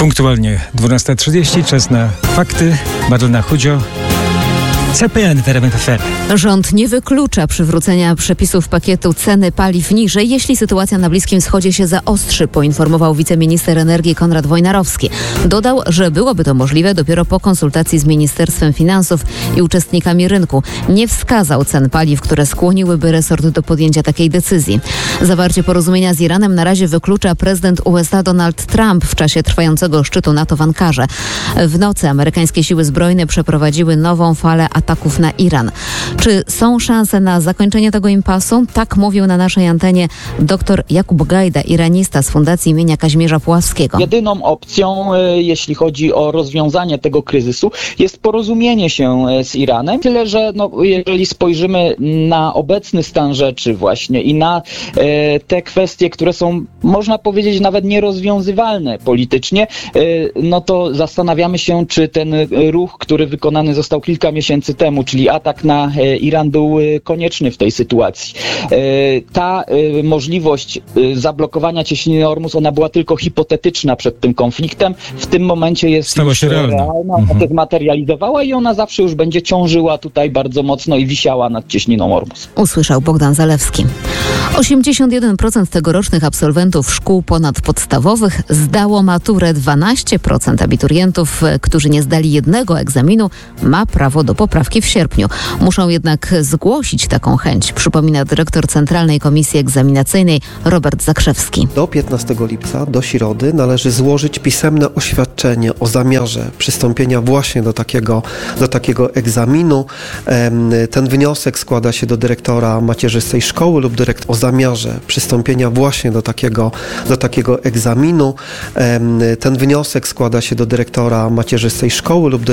Punktualnie 12:30, czas na fakty. Madlena Chudzio. CPN w RMF FM. Rząd nie wyklucza przywrócenia przepisów pakietu ceny paliw niżej, jeśli sytuacja na Bliskim Wschodzie się zaostrzy, poinformował wiceminister energii Konrad Wojnarowski. Dodał, że byłoby to możliwe dopiero po konsultacji z Ministerstwem Finansów i uczestnikami rynku. Nie wskazał cen paliw, które skłoniłyby resort do podjęcia takiej decyzji. Zawarcie porozumienia z Iranem na razie wyklucza prezydent USA Donald Trump w czasie trwającego szczytu NATO w Ankarze. W nocy amerykańskie siły zbrojne przeprowadziły nową falę ataków na Iran. Czy są szanse na zakończenie tego impasu? Tak mówił na naszej antenie dr Jakub Gajda, iranista z Fundacji imienia Kazimierza Puławskiego. Jedyną opcją, jeśli chodzi o rozwiązanie tego kryzysu, jest porozumienie się z Iranem. Tyle, że jeżeli spojrzymy na obecny stan rzeczy właśnie i na te kwestie, które są, można powiedzieć, nawet nierozwiązywalne politycznie, to zastanawiamy się, czy ten ruch, który wykonany został kilka miesięcy temu, czyli atak na Iran, był konieczny w tej sytuacji. Ta możliwość zablokowania cieśniny Ormus, ona była tylko hipotetyczna przed tym konfliktem. W tym momencie jest realna, ona się zmaterializowała i ona zawsze już będzie ciążyła tutaj bardzo mocno i wisiała nad cieśniną Ormus. Usłyszał Bogdan Zalewski. 81% tegorocznych absolwentów szkół ponadpodstawowych zdało maturę. 12% abiturientów, którzy nie zdali jednego egzaminu, ma prawo do poprawki w sierpniu. Muszą jednak zgłosić taką chęć, przypomina dyrektor Centralnej Komisji Egzaminacyjnej Robert Zakrzewski. Do 15 lipca, do środy, należy złożyć pisemne oświadczenie o zamiarze przystąpienia właśnie do takiego egzaminu. Ten wniosek składa się do dyrektora macierzystej szkoły lub o zamiarze przystąpienia właśnie do takiego egzaminu. Ten wniosek składa się do dyrektora macierzystej szkoły lub